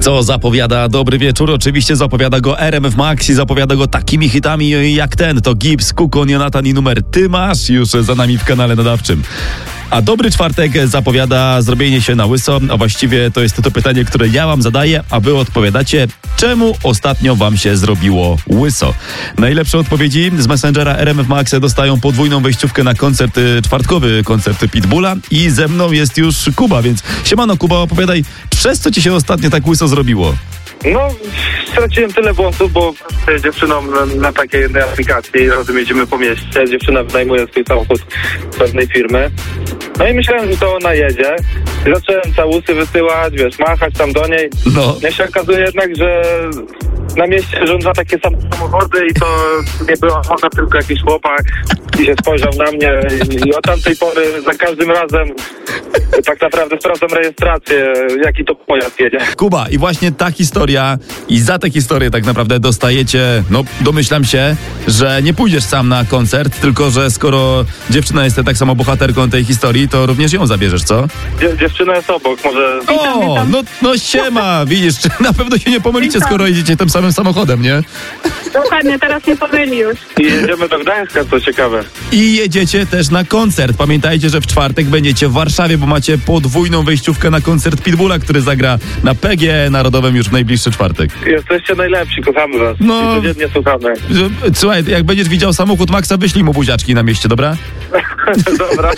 Co zapowiada dobry wieczór? Oczywiście zapowiada go RMF Max i zapowiada go takimi hitami jak ten. To Gibbs, Kukon, Jonatan i numer Ty masz już za nami w kanale nadawczym. A dobry czwartek zapowiada zrobienie się na łyso, a właściwie to jest to pytanie, które ja wam zadaję, a wy odpowiadacie, czemu ostatnio wam się zrobiło łyso. Najlepsze odpowiedzi z Messengera RMF Max dostają podwójną wejściówkę na koncert, czwartkowy koncert Pitbulla i ze mną jest już Kuba, więc siemano Kuba, opowiadaj, przez co ci się ostatnio tak łyso zrobiło? No, straciłem tyle włosów, bo z dziewczyną na takiej jednej aplikacji razem jedziemy po mieście. Dziewczyna wynajmuje swój samochód z pewnej firmy. No i myślałem, że to ona jedzie. I zacząłem całusy wysyłać, wiesz, machać tam do niej. No. Ja się okazuje jednak, że na mieście rządza takie same samochody i to nie była ona, tylko jakiś chłopak i się spojrzał na mnie i od tamtej pory za każdym razem tak naprawdę sprawdzam rejestrację, jaki to pojazd jedzie. Kuba, i właśnie ta historia i za tę historię tak naprawdę dostajecie, no domyślam się, że nie pójdziesz sam na koncert, tylko że skoro dziewczyna jest tak samo bohaterką tej historii, to również ją zabierzesz, co? Dziewczyna jest obok, może... O, no siema, widzisz, na pewno się nie pomylicie, skoro jedziecie tym samym samochodem, nie? Dokładnie, teraz nie pomyli już. I jedziemy do Gdańska, co ciekawe. I jedziecie też na koncert. Pamiętajcie, że w czwartek będziecie w Warszawie, bo macie podwójną wejściówkę na koncert Pitbulla, który zagra na PGE Narodowym już w najbliższy czwartek. Jesteście najlepsi, kochamy was. No. I codziennie słuchamy. Słuchaj, jak będziesz widział samochód Maxa, wyślij mu buziaczki na mieście, dobra? Dobra.